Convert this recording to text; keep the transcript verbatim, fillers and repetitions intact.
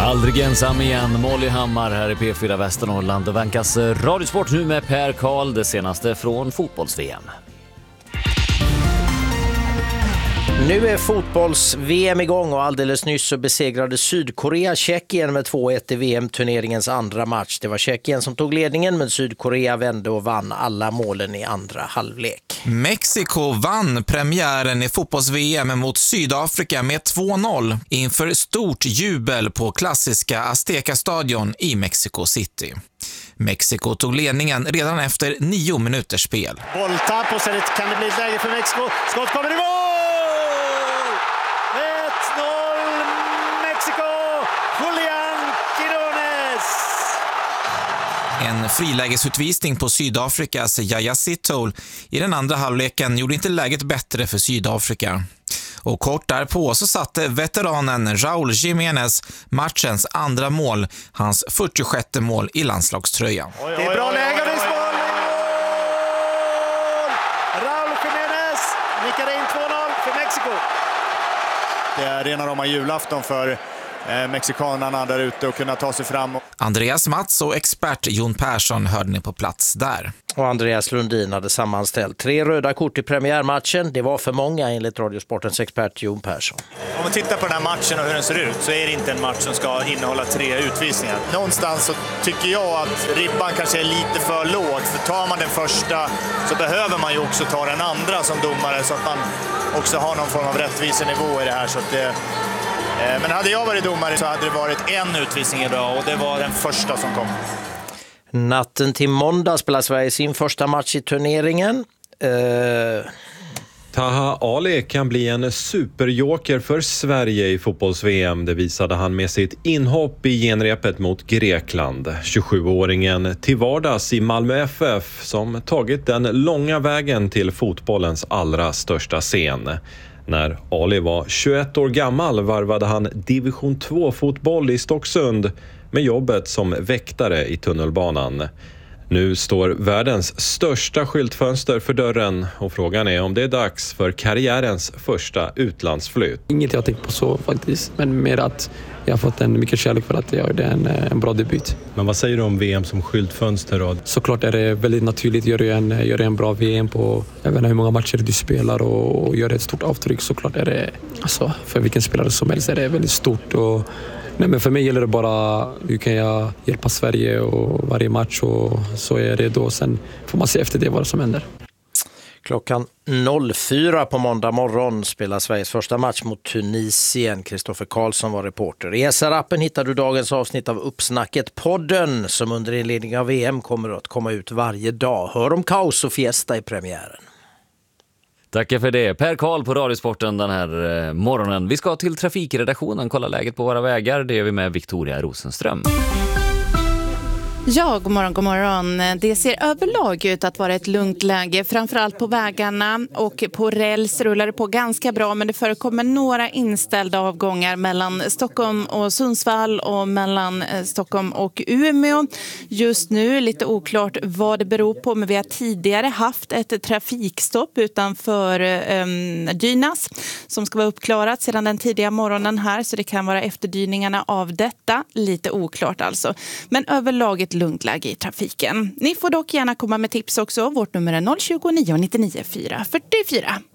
Aldrig ensam igen, Molly Hammar här i P fyra Västernorrland och vankas Radiosport nu med Per Karl, det senaste från fotbolls-V M. Nu är fotbolls-V M igång och alldeles nyss så besegrade Sydkorea Tjeckien med två ett i V M-turneringens andra match. Det var Tjeckien som tog ledningen, men Sydkorea vände och vann alla målen i andra halvlek. Mexiko vann premiären i fotbolls-V M mot Sydafrika med två noll inför stort jubel på klassiska Azteca-stadion i Mexico City. Mexiko tog ledningen redan efter nio minuters spel. Bolltapp och sen kan det bli ett läge för Mexiko. Skott kommer i mål! ett noll Mexiko! Julián Quirones! En frilägesutvisning på Sydafrikas Yaya Sitole i den andra halvleken gjorde inte läget bättre för Sydafrika. Och kort därpå så satte veteranen Raúl Jiménez matchens andra mål, hans fyrtiosjätte mål i landslagströjan. Oj, oj, det är bra läge och det är mål! Raúl Jiménez nickar in två noll för Mexiko. Det är rena rama julafton för eh, mexikanerna där ute och kunna ta sig fram. Andreas Mats och expert Jon Persson hörde ni på plats där. Och Andreas Lundin hade sammanställt tre röda kort i premiärmatchen. Det var för många enligt Radiosportens expert Jon Persson. Om man tittar på den här matchen och hur den ser ut så är det inte en match som ska innehålla tre utvisningar. Någonstans så tycker jag att ribban kanske är lite för låg. För tar man den första så behöver man ju också ta den andra som domare så att man också har någon form av rättvisenivå i det här. Så att det, eh, men hade jag varit domare så hade det varit en utvisning idag och det var den första som kom. Natten till måndag spelar Sverige sin första match i turneringen. Uh... Taha Ali kan bli en superjoker för Sverige i fotbolls-V M. Det visade han med sitt inhopp i genrepet mot Grekland. tjugosjuåringen till vardags i Malmö F F som tagit den långa vägen till fotbollens allra största scen. När Ali var tjugoett år gammal varvade han division två-fotboll i Stocksund med jobbet som väktare i tunnelbanan. Nu står världens största skyltfönster för dörren och frågan är om det är dags för karriärens första utlandsflytt. Inget jag tänkt på så faktiskt, men mer att jag har fått en mycket kärlek för att jag gjorde en, en bra debut. Men vad säger du om V M som skyltfönster då? Såklart är det väldigt naturligt. Gör du en, gör en bra V M på, jag vet inte hur många matcher du spelar och, och gör ett stort avtryck, såklart är det, alltså, för vilken spelare som helst är det väldigt stort. Och nej, men för mig gäller det bara hur kan jag hjälpa Sverige och varje match och så är det då. Sen får man se efter det vad som händer. Klockan fyra på måndag morgon spelar Sveriges första match mot Tunisien. Kristoffer Karlsson var reporter. I S R-appen hittar du dagens avsnitt av Uppsnacket-podden som under inledning av V M kommer att komma ut varje dag. Hör om kaos och fiesta i premiären. Tackar för det. Per Karl på Radiosporten den här eh, morgonen. Vi ska till trafikredaktionen, kolla läget på våra vägar. Det gör vi med Victoria Rosenström. Ja, god morgon, god morgon. Det ser överlag ut att vara ett lugnt läge, framförallt på vägarna och på räls rullar det på ganska bra, men det förekommer några inställda avgångar mellan Stockholm och Sundsvall och mellan Stockholm och Umeå. Just nu lite oklart vad det beror på, men vi har tidigare haft ett trafikstopp utanför um, Dynas som ska vara uppklarat sedan den tidiga morgonen här, så det kan vara efterdyningarna av detta, lite oklart alltså. Men överlag ett lugnt läge i trafiken. Ni får dock gärna komma med tips också. Vårt nummer är noll tjugo, nio nittionio, fyra fyrtiofyra.